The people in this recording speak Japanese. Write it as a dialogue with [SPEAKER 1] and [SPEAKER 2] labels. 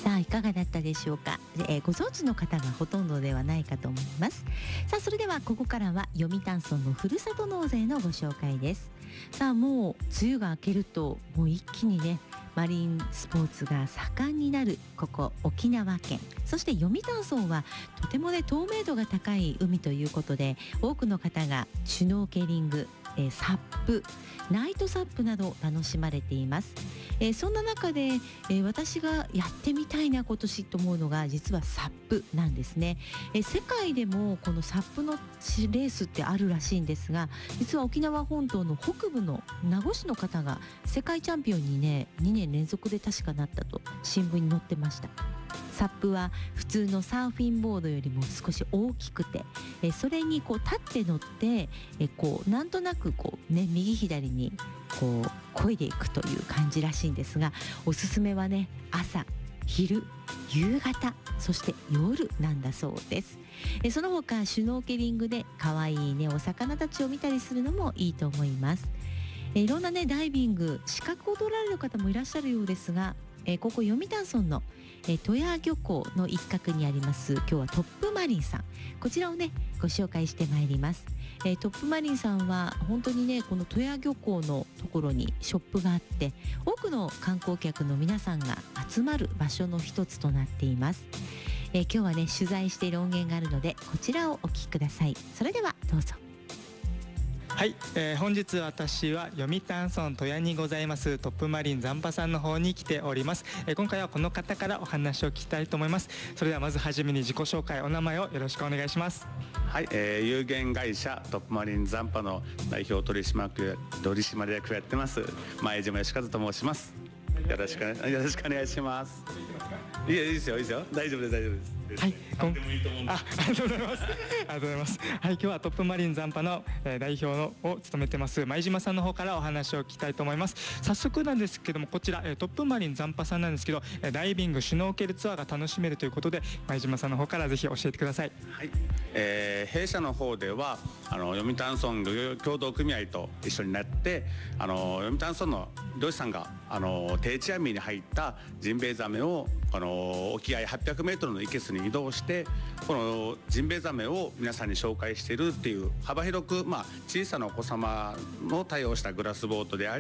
[SPEAKER 1] さあいかがだったでしょうか。ご存知の方がほとんどではないかと思います。さあそれではここからは読谷村のふるさと納税のご紹介です。さあもう梅雨が明けるともう一気にねマリンスポーツが盛んになるここ沖縄県、そして読谷村はとてもね透明度が高い海ということで多くの方がシュノーケリング、サップ、ナイトサップなどを楽しまれています。そんな中で、私がやってみたいな今年と思うのが実はサップなんですね。世界でもこのサップのレースってあるらしいんですが、実は沖縄本島の北部の名護市の方が世界チャンピオンにね2年連続で確かなったと新聞に載ってました。サップは普通のサーフィンボードよりも少し大きくて、それにこう立って乗って、こうなんとなくこうね右左にこう漕いでいくという感じらしいんですが、おすすめはね朝、昼、夕方、そして夜なんだそうです。その他シュノーケリングで可愛いねお魚たちを見たりするのもいいと思います。いろんなねダイビング資格を取られる方もいらっしゃるようですが、ここ読谷村の戸谷漁港の一角にあります今日はトップマリンさん、こちらをねご紹介してまいります。トップマリンさんは本当にねこの戸谷漁港のところにショップがあって多くの観光客の皆さんが集まる場所の一つとなっています。今日はね取材している音源があるのでこちらをお聞きください。それではどうぞ。
[SPEAKER 2] はい、本日私は読谷村戸谷にございますトップマリン残波さんの方に来ております。今回はこの方からお話を聞きたいと思います。それではまずはじめに自己紹介、お名前をよろしくお願いします。
[SPEAKER 3] はい、有限会社トップマリン残波の代表取締役をやってます前島義和と申します。よろしくお願いします。いいですよ大丈夫です
[SPEAKER 2] はい、
[SPEAKER 3] でもいいと思うんです。
[SPEAKER 2] ありがとうございます。ありがとうございます。はい、今日はトップマリン残波の代表を務めてます前島さんの方からお話を聞きたいと思います。早速なんですけどもこちらトップマリン残波さんなんですけどダイビングシュノーケルツアーが楽しめるということで前島さんの方からぜひ教えてください。
[SPEAKER 3] はい、弊社の方では読谷村漁業協同組合と一緒になって読谷村の漁師さんが定置網に入ったジンベエザメを沖合800メートルの生簀に移動してこのジンベエザメを皆さんに紹介しているっていう幅広く、小さなお子様の対応したグラスボートであり